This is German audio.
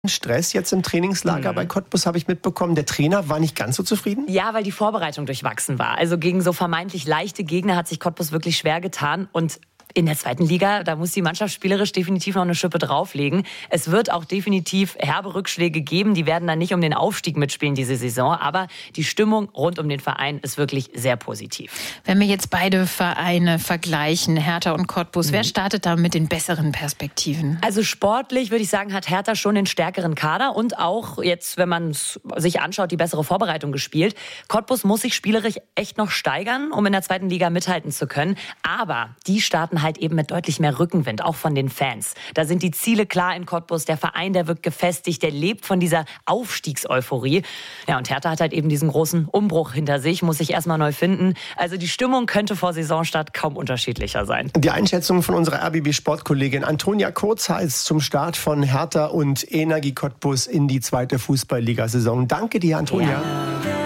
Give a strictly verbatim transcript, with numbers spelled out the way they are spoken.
Stress jetzt im Trainingslager mhm. bei Cottbus, habe ich mitbekommen. Der Trainer war nicht ganz so zufrieden? Ja, weil die Vorbereitung durchwachsen war. Also gegen so vermeintlich leichte Gegner hat sich Cottbus wirklich schwer getan. Und in der zweiten Liga, da muss die Mannschaft spielerisch definitiv noch eine Schippe drauflegen. Es wird auch definitiv herbe Rückschläge geben. Die werden dann nicht um den Aufstieg mitspielen diese Saison. Aber die Stimmung rund um den Verein ist wirklich sehr positiv. Wenn wir jetzt beide Vereine vergleichen, Hertha und Cottbus, mhm. wer startet da mit den besseren Perspektiven? Also sportlich würde ich sagen, hat Hertha schon den stärkeren Kader und auch jetzt, wenn man es sich anschaut, die bessere Vorbereitung gespielt. Cottbus muss sich spielerisch echt noch steigern, um in der zweiten Liga mithalten zu können. Aber die starten halt eben mit deutlich mehr Rückenwind, auch von den Fans. Da sind die Ziele klar in Cottbus, der Verein, der wirkt gefestigt, der lebt von dieser Aufstiegseuphorie. Ja, und Hertha hat halt eben diesen großen Umbruch hinter sich, muss sich erstmal neu finden. Also die Stimmung könnte vor Saisonstart kaum unterschiedlicher sein. Die Einschätzung von unserer R B B-Sportkollegin Antonia Kurzhals zum Start von Hertha und Energie Cottbus in die zweite Fußball-Liga-Saison. Danke dir, Antonia. Ja.